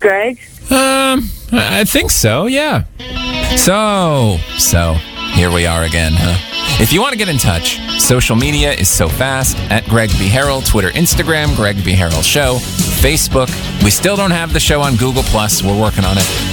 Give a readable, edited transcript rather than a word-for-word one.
Greg? I think so, yeah. So, here we are again, huh? If you want to get in touch, social media is so fast, at Greg B. Harrell, Twitter, Instagram, Greg B. Harrell Show, Facebook. We still don't have the show on Google+. We're working on it.